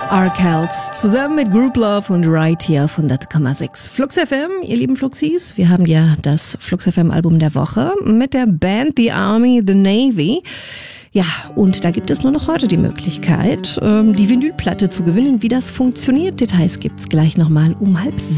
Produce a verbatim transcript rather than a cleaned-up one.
Arkells zusammen mit Group Love und Right hier auf hundert Komma sechs Flux F M, ihr lieben Fluxis. Wir haben ja das Flux F M Album der Woche mit der Band The Army, The Navy. Ja, und da gibt es nur noch heute die Möglichkeit, die Vinylplatte zu gewinnen. Wie das funktioniert, Details gibt's gleich nochmal um halb